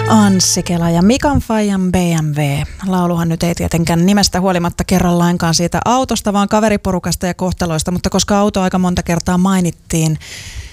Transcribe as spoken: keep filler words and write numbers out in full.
Anssi Kela ja Mikan Faijan B M W. Lauluhan nyt ei tietenkään nimestä huolimatta kerro lainkaan siitä autosta, vaan kaveriporukasta ja kohtaloista, mutta koska auto aika monta kertaa mainittiin,